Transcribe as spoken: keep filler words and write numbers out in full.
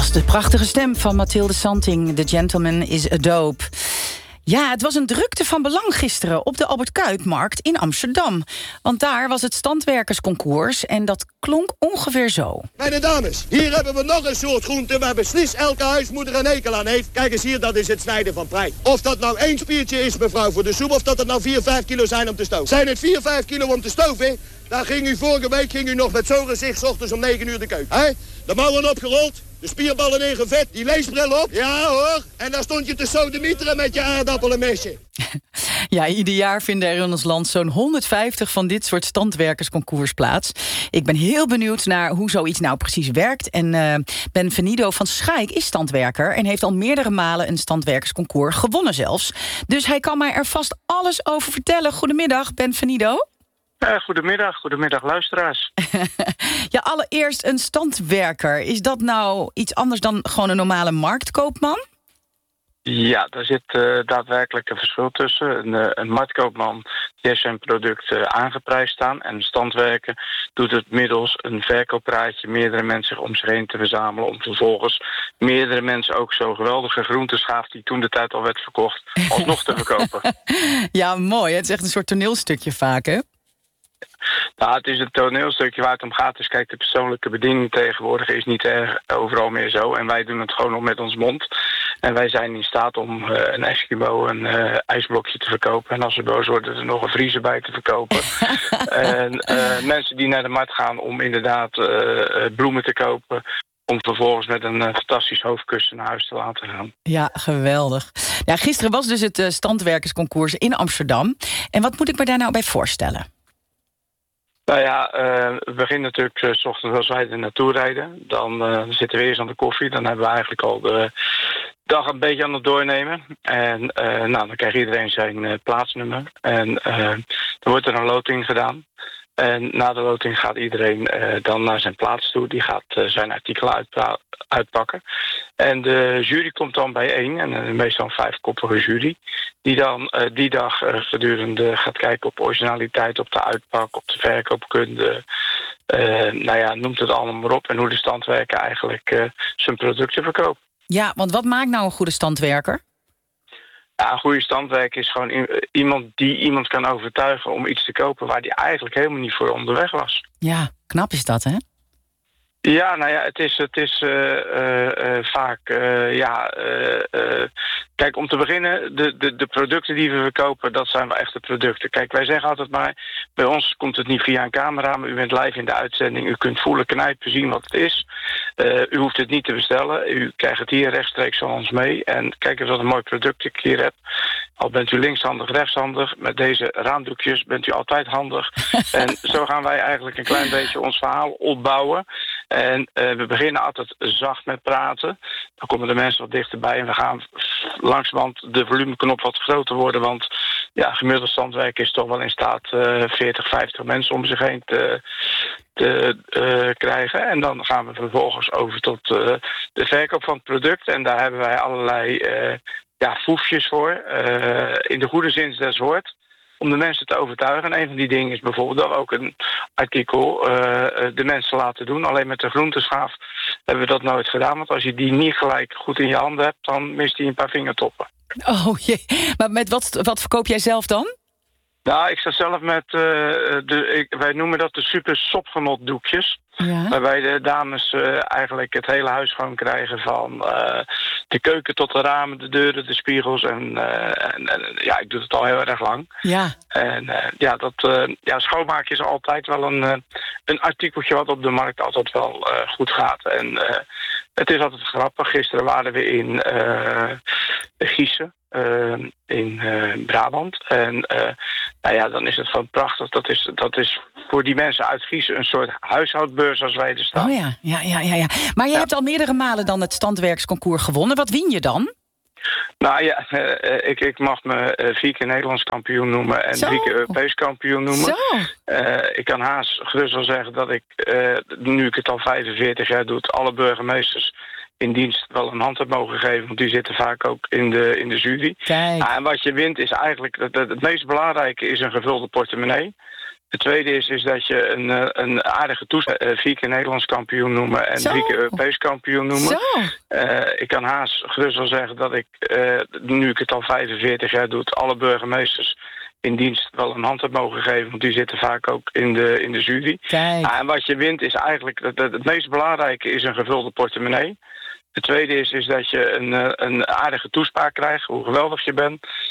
was de prachtige stem van Mathilde Santing. The Gentleman is a Dope. Ja, het was een drukte van belang gisteren op de Albert Kuipmarkt in Amsterdam. Want daar was het standwerkersconcours en dat klonk ongeveer zo. Mijn dames, hier hebben we nog een soort groente waar beslist elke huismoeder een hekel aan heeft. Kijk eens hier, dat is het snijden van prei. Of dat nou één spiertje is, mevrouw, voor de soep, of dat het nou vier, vijf kilo zijn om te stoven. Zijn het vier, vijf kilo om te stoven? Dan ging u vorige week ging u nog met zo'n gezicht 's ochtends om negen uur de keuken. Hè? De mouwen opgerold, de spierballen ingevet, die leesbril op. Ja hoor, en dan stond je te sodemieteren met je aardappelenmesje. Ja, ieder jaar vinden er in ons land zo'n honderdvijftig van dit soort standwerkersconcours plaats. Ik ben heel benieuwd naar hoe zoiets nou precies werkt. En uh, Ben Venido van Schaik is standwerker en heeft al meerdere malen een standwerkersconcours gewonnen zelfs. Dus hij kan mij er vast alles over vertellen. Goedemiddag, Ben Venido. Uh, goedemiddag, goedemiddag luisteraars. Ja, allereerst een standwerker. Is dat nou iets anders dan gewoon een normale marktkoopman? Ja, daar zit uh, daadwerkelijk een verschil tussen. Een, uh, een marktkoopman die heeft zijn product uh, aangeprijsd staan. En een standwerker doet het middels een verkooppraatje meerdere mensen om zich heen te verzamelen. Om vervolgens meerdere mensen ook zo'n geweldige groenteschaaf die toen de tijd al werd verkocht, alsnog te verkopen. Ja, mooi. Het is echt een soort toneelstukje vaak, hè? Nou, het is een toneelstukje waar het om gaat. Dus kijk, de persoonlijke bediening tegenwoordig is niet erg overal meer zo. En wij doen het gewoon nog met ons mond. En wij zijn in staat om uh, een Eskimo een uh, ijsblokje te verkopen. En als ze boos worden, er nog een vriezer bij te verkopen. En uh, mensen die naar de markt gaan om inderdaad uh, bloemen te kopen, om vervolgens met een uh, fantastisch hoofdkussen naar huis te laten gaan. Ja, geweldig. Ja, gisteren was dus het uh, standwerkersconcours in Amsterdam. En wat moet ik me daar nou bij voorstellen? Nou ja, uh, we beginnen natuurlijk uh, 's ochtends als wij er naartoe rijden. Dan uh, zitten we eerst aan de koffie. Dan hebben we eigenlijk al de dag een beetje aan het doornemen. En uh, nou, dan krijgt iedereen zijn uh, plaatsnummer. En uh, dan wordt er een loting gedaan. En na de loting gaat iedereen uh, dan naar zijn plaats toe. Die gaat uh, zijn artikelen uitpra- uitpakken. En de jury komt dan bijeen. En uh, meestal een vijfkoppige jury. Die dan uh, die dag uh, gedurende gaat kijken op originaliteit, op de uitpak, op de verkoopkunde. Uh, nou ja, noemt het allemaal maar op. En hoe de standwerker eigenlijk uh, zijn producten verkoopt. Ja, want wat maakt nou een goede standwerker? Ja, een goede standwerker is gewoon i- iemand die iemand kan overtuigen om iets te kopen waar die eigenlijk helemaal niet voor onderweg was. Ja, knap is dat, hè? Ja, nou ja, het is, het is uh, uh, uh, vaak, uh, ja, uh, uh, kijk, om te beginnen, de, de, de producten die we verkopen, dat zijn wel echte producten. Kijk, wij zeggen altijd maar, bij ons komt het niet via een camera, maar u bent live in de uitzending, u kunt voelen, knijpen, zien wat het is. Uh, u hoeft het niet te bestellen, u krijgt het hier rechtstreeks van ons mee. En kijk eens wat een mooi product ik hier heb. Al bent u linkshandig, rechtshandig, met deze raamdoekjes bent u altijd handig. En zo gaan wij eigenlijk een klein beetje ons verhaal opbouwen. En uh, we beginnen altijd zacht met praten. Dan komen de mensen wat dichterbij en we gaan langzamerhand de volumeknop wat groter worden. Want ja, gemiddeld standwerker is toch wel in staat uh, veertig, vijftig mensen om zich heen te, te uh, krijgen. En dan gaan we vervolgens over tot uh, de verkoop van het product. En daar hebben wij allerlei uh, ja, foefjes voor. Uh, in de goede zin des woord. Om de mensen te overtuigen. En een van die dingen is bijvoorbeeld dat we ook een artikel uh, de mensen laten doen. Alleen met de groenteschaaf hebben we dat nooit gedaan. Want als je die niet gelijk goed in je handen hebt, dan mist hij een paar vingertoppen. Oh jee, maar met wat, wat verkoop jij zelf dan? Nou, ik sta zelf met, uh, de, ik, wij noemen dat de super sopgenot doekjes. Ja. Waarbij de dames uh, eigenlijk het hele huis schoon krijgen van uh, de keuken tot de ramen, de deuren, de spiegels. En, uh, en, en ja, ik doe het al heel erg lang. Ja. En uh, ja, dat uh, ja, schoonmaken is altijd wel een, uh, een artikeltje wat op de markt altijd wel uh, goed gaat. En uh, het is altijd grappig. Gisteren waren we in uh, Giezen. Uh, in uh, Brabant. En uh, nou ja, dan is het van prachtig. Dat is, dat is voor die mensen uit Giezen een soort huishoudbeurs als wij er staan. Oh ja, ja, ja, ja. ja. Maar je ja. hebt al meerdere malen dan het standwerksconcours gewonnen. Wat win je dan? Nou ja, uh, ik, ik mag me uh, vier keer Nederlands kampioen noemen en Zo. drie keer Europees kampioen noemen. Zo. Uh, ik kan haast gerust wel zeggen dat ik, uh, nu ik het al vijfenveertig jaar doe, alle burgemeesters in dienst wel een hand heb mogen geven, want die zitten vaak ook in de, in de jury. Kijk. Nou, en wat je wint is eigenlijk, het, het meest belangrijke is een gevulde portemonnee. Het tweede is, is dat je een, een aardige toestand... Uh, vier keer Nederlands kampioen noemen en Zo. drie keer Europees kampioen noemen. Uh, ik kan haast gerust wel zeggen dat ik, uh, nu ik het al vijfenveertig jaar doe... alle burgemeesters in dienst wel een hand heb mogen geven... want die zitten vaak ook in de, in de jury. Uh, en wat je wint is eigenlijk... Het, het meest belangrijke is een gevulde portemonnee. Het tweede is, is dat je een, een aardige toespraak krijgt, hoe geweldig je bent.